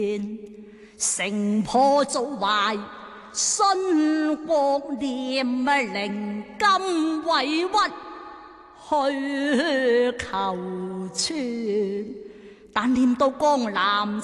城破造壞，殉國念靈甘委屈去求存，但念到江南